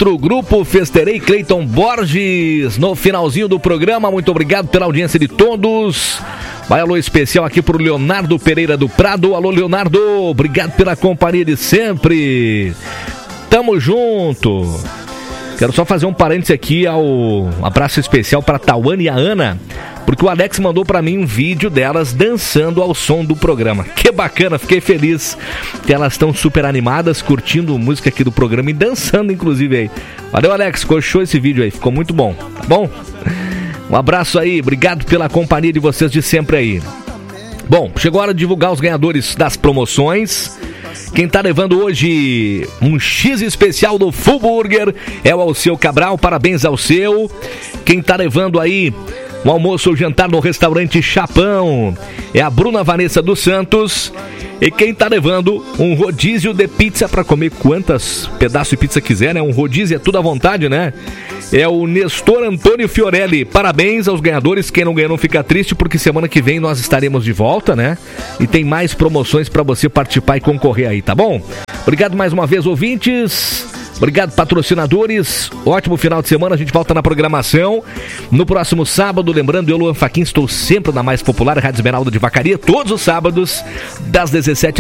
Teatro Grupo Festerei, Cleiton Borges, no finalzinho do programa. Muito obrigado pela audiência de todos. Vai alô especial aqui pro Leonardo Pereira do Prado. Alô, Leonardo, obrigado pela companhia de sempre. Tamo junto. Quero só fazer um parênteses aqui um abraço especial para a Tawane e a Ana, porque o Alex mandou para mim um vídeo delas dançando ao som do programa. Que bacana, fiquei feliz que elas estão super animadas, curtindo música aqui do programa e dançando inclusive aí. Valeu, Alex, coxou esse vídeo aí, ficou muito bom, tá bom? Um abraço aí, obrigado pela companhia de vocês de sempre aí. Bom, chegou a hora de divulgar os ganhadores das promoções. Quem tá levando hoje um X especial do Full Burger é o Alceu Cabral, parabéns ao seu. Quem tá levando aí um almoço ou jantar no restaurante Chapão é a Bruna Vanessa dos Santos. E quem tá levando um rodízio de pizza para comer quantos pedaços de pizza quiser, né? Um rodízio é tudo à vontade, né? É o Nestor Antônio Fiorelli. Parabéns aos ganhadores. Quem não ganhou não fica triste, porque semana que vem nós estaremos de volta, né? E tem mais promoções para você participar e concorrer aí, tá bom? Obrigado mais uma vez, ouvintes. Obrigado, patrocinadores. Ótimo final de semana. A gente volta na programação no próximo sábado. Lembrando, eu, Luan Fachin, estou sempre na mais popular Rádio Esmeralda de Vacaria, todos os sábados, das 17